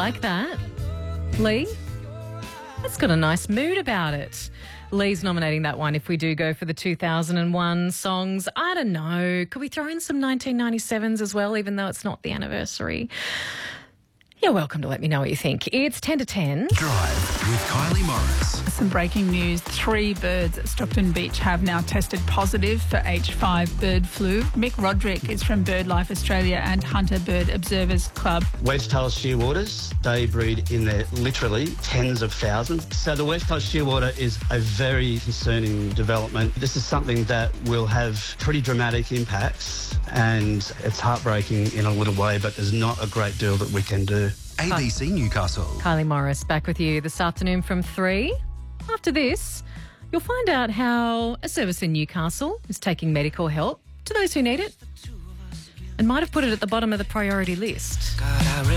like that. Lee? That's got a nice mood about it. Lee's nominating that one if we do go for the 2001 songs. I don't know. Could we throw in some 1997s as well, even though it's not the anniversary? You're welcome to let me know what you think. It's 10 to 10. Drive with Kylie Morris. Some breaking news. 3 birds at Stockton Beach have now tested positive for H5 bird flu. Mick Roderick is from BirdLife Australia and Hunter Bird Observers Club. Wedge-tailed shearwaters, they breed in there literally tens of thousands. So the wedge-tailed shearwater is a very concerning development. This is something that will have pretty dramatic impacts, and it's heartbreaking in a little way, but there's not a great deal that we can do. ABC Newcastle. Kylie Morris back with you this afternoon from 3. After this, you'll find out how a service in Newcastle is taking medical help to those who need it and might have put it at the bottom of the priority list.